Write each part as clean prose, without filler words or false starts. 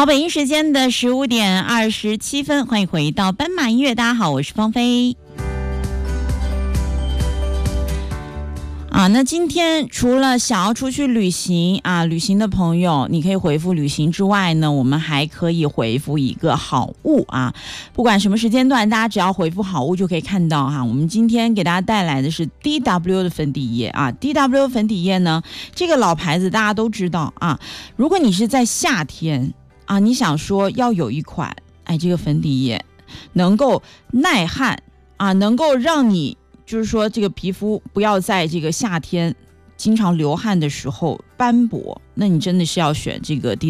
好，北京时间的15:27，欢迎回到斑马音乐。大家好，我是芳菲。那今天除了想要出去旅行旅行的朋友，你可以回复旅行之外呢，我们还可以回复一个好物不管什么时间段，大家只要回复好物就可以看到我们今天给大家带来的是 DW 的粉底液DW 粉底液呢，这个老牌子大家都知道如果你是在夏天你想说要有一款这个粉底液能够耐旱能够让你就是说这个皮肤不要在这个夏天经常流汗的时候斑驳，那你真的是要选这个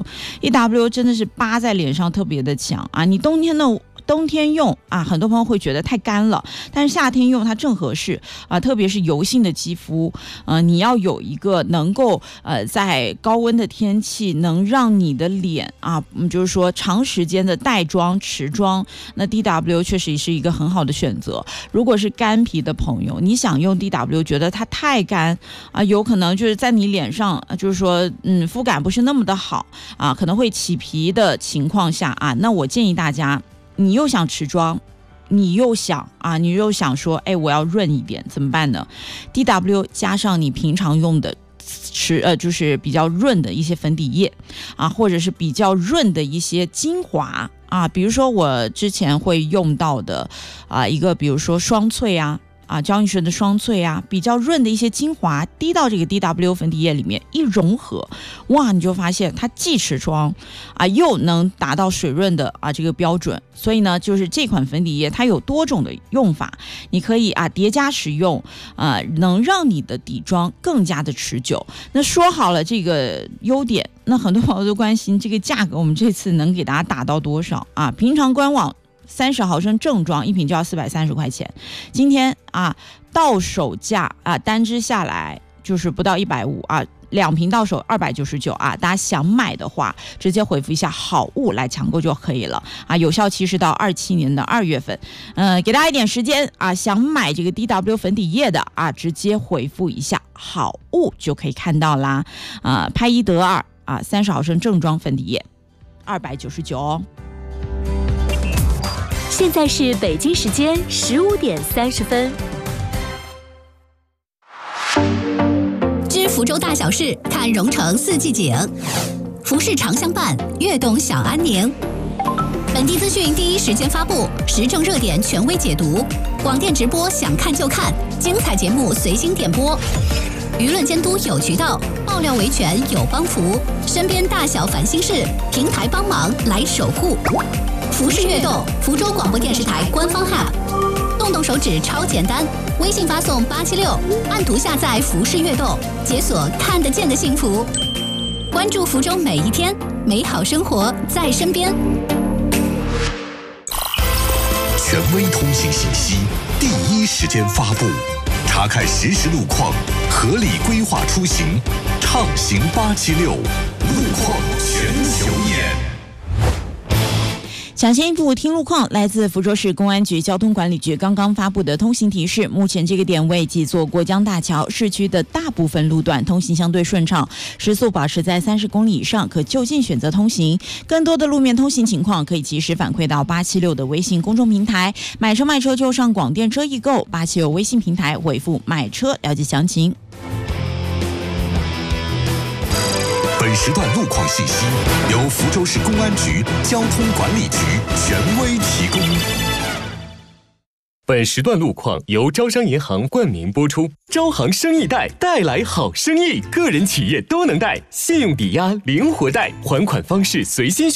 DW 真的是扒在脸上特别的强你冬天用很多朋友会觉得太干了，但是夏天用它正合适特别是油性的肌肤你要有一个能够在高温的天气能让你的脸就是说长时间的带妆持妆，那 DW 确实是一个很好的选择。如果是干皮的朋友，你想用 DW 觉得它太干有可能就是在你脸上就是说肤感不是那么的好可能会起皮的情况下那我建议大家，你又想持妆，你又想说我要润一点，怎么办呢？ DW 加上你平常用的就是比较润的一些粉底液或者是比较润的一些精华比如说我之前会用到的一个比如说双萃娇女士的双萃比较润的一些精华滴到这个 DW 粉底液里面一融合，哇，你就发现它既持妆又能达到水润的这个标准。所以呢，就是这款粉底液它有多种的用法，你可以叠加使用能让你的底妆更加的持久。那说好了这个优点，那很多朋友都关心这个价格，我们这次能给大家打到多少平常官网30毫升正装一瓶就要430块钱，今天到手价单支下来就是不到1502瓶到手299大家想买的话直接回复一下好物来抢购就可以了有效期是到27年的2月份。给大家一点时间想买这个 DW 粉底液的直接回复一下好物就可以看到啦拍1得230毫升正装粉底液299哦。 现在是北京时间15:30。 知福州大小事，看蓉城4季景。服饰常相伴，悦动享安宁。本地资讯第一时间发布，时政热点权威解读，广电直播想看就看，精彩节目随心点播。舆论监督有渠道，爆料维权有帮扶，身边大小烦心事，平台帮忙来守护。服饰悦动，福州广播电视台官方 App， 动动手指超简单，微信发送876，按图下载服饰悦动，解锁看得见的幸福。关注福州每一天，美好生活在身边。 权威通信信息，第一时间发布，查看实时路况，合理规划出行，畅行876，路况全球眼。 抢先一步听路况，来自福州市公安局交通管理局刚刚发布的通行提示。目前这个点位即坐过江大桥，市区的大部分路段通行相对顺畅，时速保持在30公里以上，可就近选择通行。更多的路面通行情况可以及时反馈到876的微信公众平台。买车卖车就上广电车易购876微信平台回复买车了解详情。 本时段路况信息由福州市公安局交通管理局权威提供。 本时段路况由招商银行冠名播出，招行生意贷带来好生意，个人企业都能贷，信用抵押灵活贷，还款方式随心选。